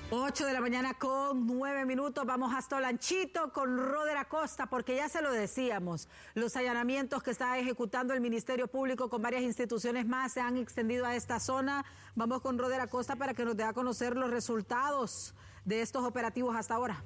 8:09 a.m. Vamos hasta Olanchito con Roder Acosta, porque ya se lo decíamos, los allanamientos que está ejecutando el Ministerio Público con varias instituciones más se han extendido a esta zona. Vamos con Roder Acosta para que nos dé a conocer los resultados de estos operativos hasta ahora.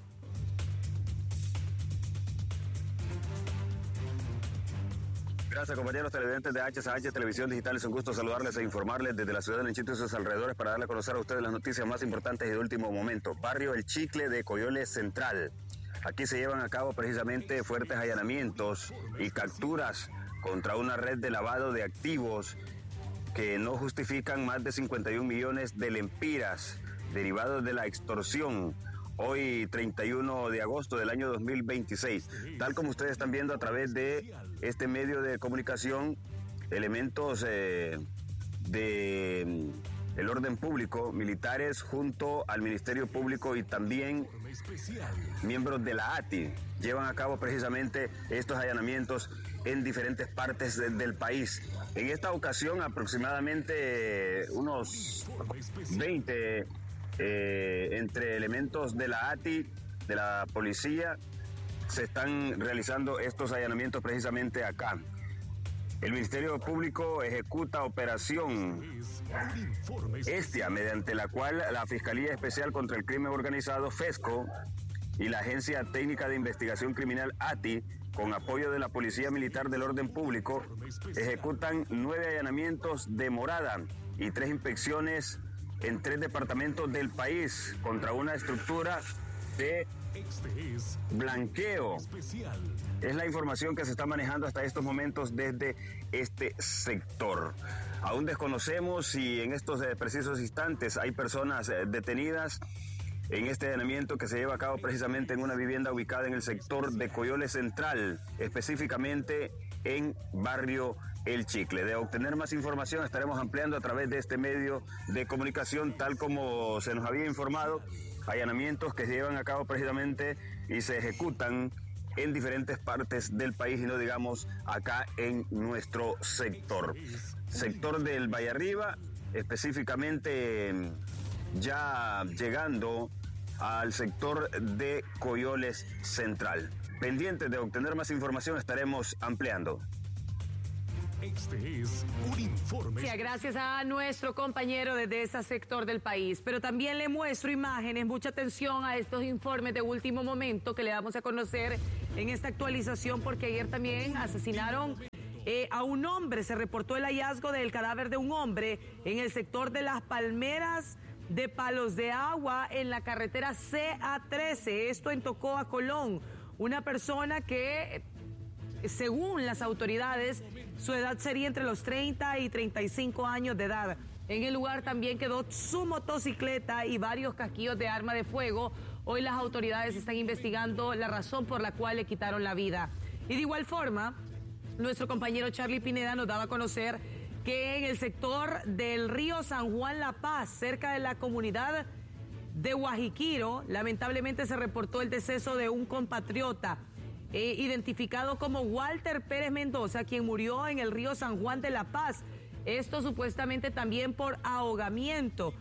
Gracias, compañeros televidentes de HSH Televisión Digital. Es un gusto saludarles e informarles desde la ciudad de Olanchito y sus alrededores para darle a conocer a ustedes las noticias más importantes y de último momento. Barrio El Chicle de Coyoles Central. Aquí se llevan a cabo precisamente fuertes allanamientos y capturas contra una red de lavado de activos que no justifican más de 51 millones de lempiras derivados de la extorsión. Hoy, 31 de agosto del año 2026. Tal como ustedes están viendo a través de este medio de comunicación, elementos del orden público, militares junto al Ministerio Público y también miembros de la ATI, llevan a cabo precisamente estos allanamientos en diferentes partes del país. En esta ocasión, aproximadamente unos 20 entre elementos de la ATI, de la policía, se están realizando estos allanamientos precisamente acá. El Ministerio Público ejecuta operación Estia, mediante la cual la Fiscalía Especial contra el Crimen Organizado, FESCO, y la Agencia Técnica de Investigación Criminal, ATI, con apoyo de la Policía Militar del Orden Público, ejecutan 9 allanamientos de morada y 3 inspecciones en 3 departamentos del país contra una estructura de blanqueo. Es la información que se está manejando hasta estos momentos desde este sector. Aún desconocemos si en estos precisos instantes hay personas detenidas en este allanamiento que se lleva a cabo precisamente en una vivienda ubicada en el sector de Coyoles Central, específicamente en Barrio El Chicle. De obtener más información estaremos ampliando a través de este medio de comunicación, tal como se nos había informado, allanamientos que se llevan a cabo precisamente y se ejecutan en diferentes partes del país y no digamos acá en nuestro sector. Sector del Valle Arriba, específicamente ya llegando al sector de Coyoles Central. Pendientes de obtener más información estaremos ampliando. Este es un informe. Sí, gracias a nuestro compañero desde ese sector del país, pero también le muestro imágenes. Mucha atención a estos informes de último momento que le damos a conocer en esta actualización, porque ayer también asesinaron a un hombre. Se reportó el hallazgo del cadáver de un hombre en el sector de Las Palmeras de Palos de Agua, en la carretera CA13, esto en Tocoa, Colón. Una persona que, según las autoridades, su edad sería entre los 30 y 35 años de edad. En el lugar también quedó su motocicleta y varios casquillos de arma de fuego. Hoy las autoridades están investigando la razón por la cual le quitaron la vida. Y de igual forma, nuestro compañero Charlie Pineda nos daba a conocer que en el sector del río San Juan La Paz, cerca de la comunidad de Guajiquiro, lamentablemente se reportó el deceso de un compatriota identificado como Walter Pérez Mendoza, quien murió en el río San Juan de La Paz. Esto supuestamente también por ahogamiento.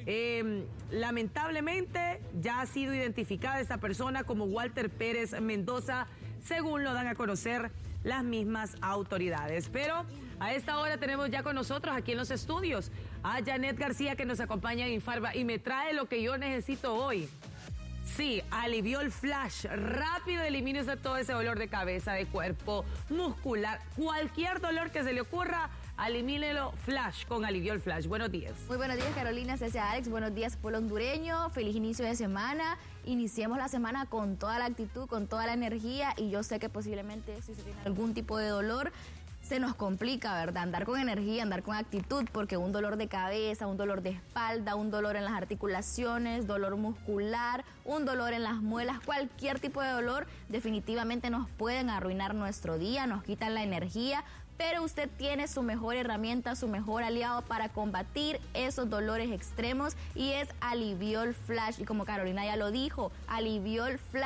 Lamentablemente ya ha sido identificada esta persona como Walter Pérez Mendoza, según lo dan a conocer las mismas autoridades. Pero a esta hora tenemos ya con nosotros aquí en los estudios a Janet García, que nos acompaña en Infarba y me trae lo que yo necesito hoy. Sí, Aliviol Flash, rápido elimina todo ese dolor de cabeza, de cuerpo, muscular, cualquier dolor que se le ocurra, elimínelo Flash con Aliviol Flash. Buenos días. Muy buenos días, Carolina, César, Alex, buenos días, pueblo hondureño, feliz inicio de semana. Iniciemos la semana con toda la actitud, con toda la energía, y yo sé que posiblemente si se tiene algún tipo de dolor, se nos complica, ¿verdad? Andar con energía, andar con actitud, porque un dolor de cabeza, un dolor de espalda, un dolor en las articulaciones, dolor muscular, un dolor en las muelas, cualquier tipo de dolor definitivamente nos pueden arruinar nuestro día, nos quitan la energía, pero usted tiene su mejor herramienta, su mejor aliado para combatir esos dolores extremos, y es Aliviol Flash. Y como Carolina ya lo dijo, Aliviol Flash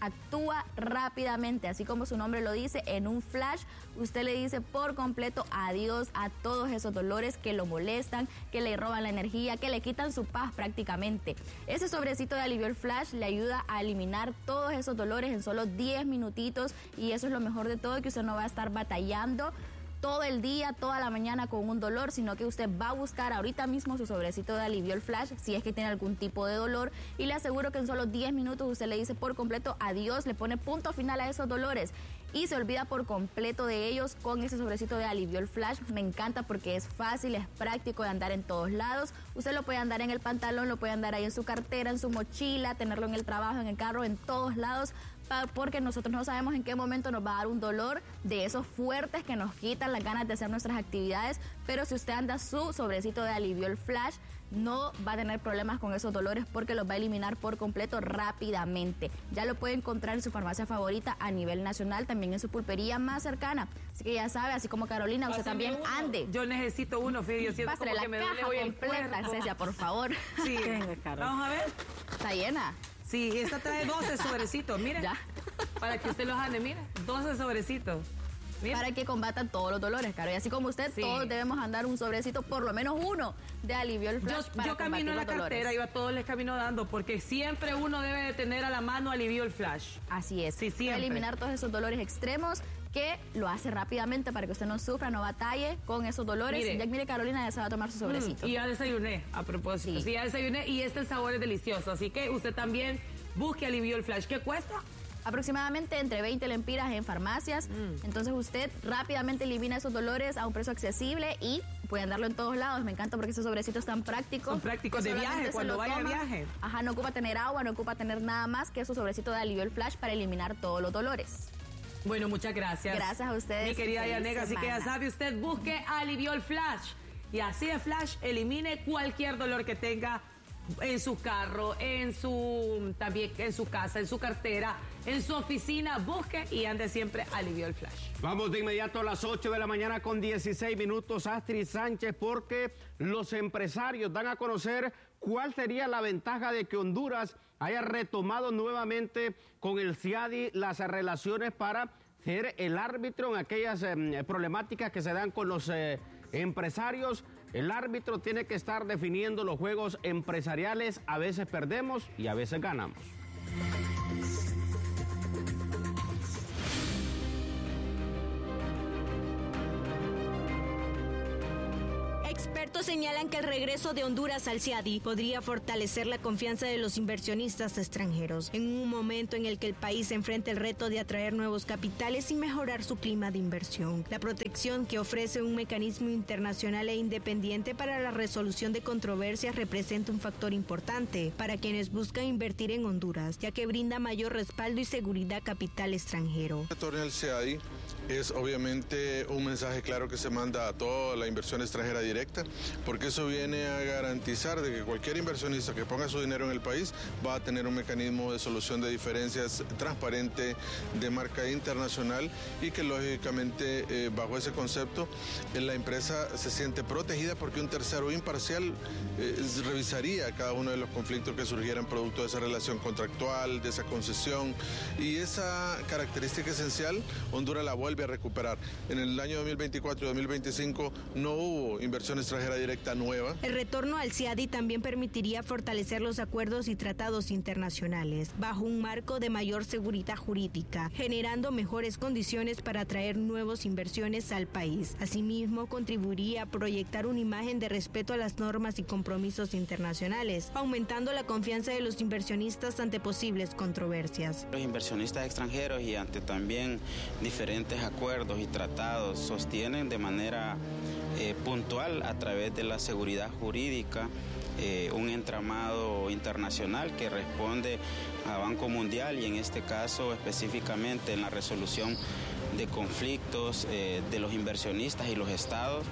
actúa rápidamente, así como su nombre lo dice, en un flash usted le dice por completo adiós a todos esos dolores que lo molestan, que le roban la energía, que le quitan su paz prácticamente. Ese sobrecito de Aliviol Flash le ayuda a eliminar todos esos dolores en solo 10 minutitos y eso es lo mejor de todo, que usted no va a estar batallando todo el día, toda la mañana con un dolor, sino que usted va a buscar ahorita mismo su sobrecito de Aliviol Flash si es que tiene algún tipo de dolor y le aseguro que en solo 10 minutos usted le dice por completo adiós, le pone punto final a esos dolores y se olvida por completo de ellos con ese sobrecito de Aliviol Flash. Me encanta porque es fácil, es práctico de andar en todos lados. Usted lo puede andar en el pantalón, lo puede andar ahí en su cartera, en su mochila, tenerlo en el trabajo, en el carro, en todos lados, porque nosotros no sabemos en qué momento nos va a dar un dolor de esos fuertes que nos quitan las ganas de hacer nuestras actividades, pero si usted anda su sobrecito de Aliviol Flash, no va a tener problemas con esos dolores porque los va a eliminar por completo rápidamente. Ya lo puede encontrar en su farmacia favorita a nivel nacional, también en su pulpería más cercana. Así que ya sabe, así como Carolina, usted también ande. Yo necesito uno, Fede. Yo siento como que me duele hoy el completa, Cecia, por favor. Sí, vamos a ver. Está llena. Sí, esta trae 12 sobrecitos, mire. Ya. Para que usted los ande, mire, 12 sobrecitos. Mira. Para que combatan todos los dolores, Caro. Y así como usted, todos debemos andar un sobrecito, por lo menos uno, de Aliviol Flash. Yo camino en la cartera y a todos les camino dando, porque siempre uno debe de tener a la mano Aliviol Flash. Así es. Sí, siempre. Para eliminar todos esos dolores extremos que lo hace rápidamente para que usted no sufra, no batalle con esos dolores. Mire, Carolina ya se va a tomar su sobrecito. Y ya desayuné, a propósito. Sí, ya desayuné y el sabor es delicioso. Así que usted también busque Aliviol Flash. ¿Qué cuesta? Aproximadamente entre 20 lempiras en farmacias. Entonces usted rápidamente elimina esos dolores a un precio accesible y puede andarlo en todos lados. Me encanta porque esos sobrecitos tan prácticos. Son prácticos de viaje, cuando vaya de viaje. Ajá, no ocupa tener agua, no ocupa tener nada más que esos sobrecitos de Aliviol Flash para eliminar todos los dolores. Bueno, muchas gracias. Gracias a ustedes. Mi querida Yanega, así que ya sabe, usted busque Aliviol Flash y así de Flash elimine cualquier dolor que tenga en su carro, también en su casa, en su cartera, en su oficina. Busque y ande siempre Aliviol Flash. Vamos de inmediato a las 8 de la mañana con 16 minutos, Astrid Sánchez, porque los empresarios dan a conocer cuál sería la ventaja de que Honduras haya retomado nuevamente con el CIADI las relaciones para ser el árbitro en aquellas problemáticas que se dan con los empresarios. El árbitro tiene que estar definiendo los juegos empresariales. A veces perdemos y a veces ganamos. Expertos señalan que el regreso de Honduras al CIADI podría fortalecer la confianza de los inversionistas extranjeros, en un momento en el que el país enfrenta el reto de atraer nuevos capitales y mejorar su clima de inversión. La protección que ofrece un mecanismo internacional e independiente para la resolución de controversias representa un factor importante para quienes buscan invertir en Honduras, ya que brinda mayor respaldo y seguridad a capital extranjero. El retorno al CIADI es obviamente un mensaje claro que se manda a toda la inversión extranjera directa, porque eso viene a garantizar de que cualquier inversionista que ponga su dinero en el país va a tener un mecanismo de solución de diferencias transparente, de marca internacional, y que lógicamente bajo ese concepto la empresa se siente protegida porque un tercero imparcial revisaría cada uno de los conflictos que surgieran producto de esa relación contractual, de esa concesión, y esa característica esencial Honduras la vuelve a recuperar. En el año 2024 y 2025 no hubo inversión extranjera directa nueva. El retorno al CIADI también permitiría fortalecer los acuerdos y tratados internacionales bajo un marco de mayor seguridad jurídica, generando mejores condiciones para atraer nuevas inversiones al país. Asimismo, contribuiría a proyectar una imagen de respeto a las normas y compromisos internacionales, aumentando la confianza de los inversionistas ante posibles controversias. Los inversionistas extranjeros y ante también diferentes acuerdos y tratados sostienen de manera puntual a través de la seguridad jurídica un entramado internacional que responde a Banco Mundial y en este caso específicamente en la resolución de conflictos de los inversionistas y los estados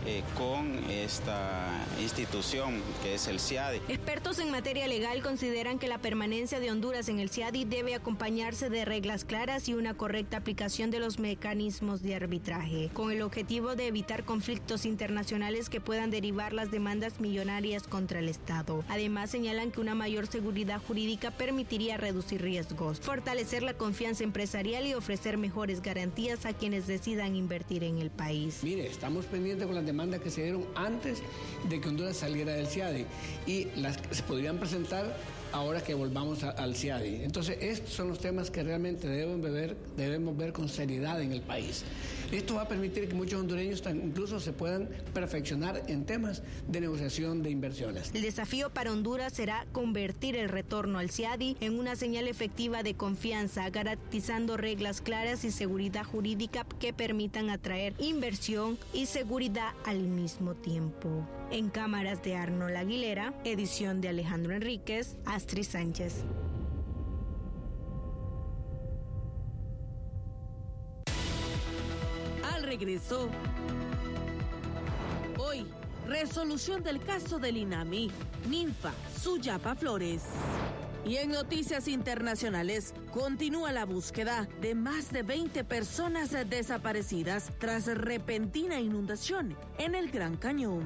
con esta institución que es el CIADI. Expertos en materia legal consideran que la permanencia de Honduras en el CIADI debe acompañarse de reglas claras y una correcta aplicación de los mecanismos de arbitraje, con el objetivo de evitar conflictos internacionales que puedan derivar las demandas millonarias contra el Estado. Además, señalan que una mayor seguridad jurídica permitiría reducir riesgos, fortalecer la confianza empresarial y ofrecer mejores garantías a quienes decidan invertir en el país. Mire, estamos pendientes con las demandas que se dieron antes de que Honduras saliera del CIADI y las que se podrían presentar ahora que volvamos al CIADI. Entonces, estos son los temas que realmente debemos ver con seriedad en el país. Esto va a permitir que muchos hondureños incluso se puedan perfeccionar en temas de negociación de inversiones. El desafío para Honduras será convertir el retorno al CIADI en una señal efectiva de confianza, garantizando reglas claras y seguridad jurídica que permitan atraer inversión y seguridad al mismo tiempo. En cámaras de Arnold Aguilera, edición de Alejandro Enríquez, Astrid Sánchez. Al regreso, hoy, resolución del caso del INAMI, Ninfa, Suyapa Flores. Y en noticias internacionales, continúa la búsqueda de más de 20 personas desaparecidas tras repentina inundación en el Gran Cañón.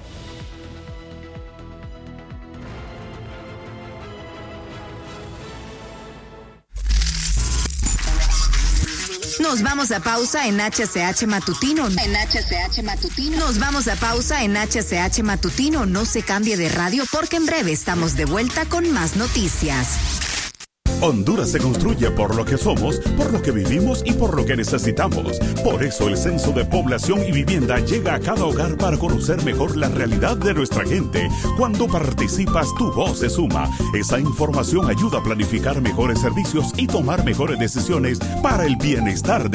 Nos vamos a pausa en HCH Matutino. Nos vamos a pausa en HCH Matutino. No se cambie de radio porque en breve estamos de vuelta con más noticias. Honduras se construye por lo que somos, por lo que vivimos y por lo que necesitamos. Por eso el Censo de Población y Vivienda llega a cada hogar para conocer mejor la realidad de nuestra gente. Cuando participas, tu voz se suma. Esa información ayuda a planificar mejores servicios y tomar mejores decisiones para el bienestar de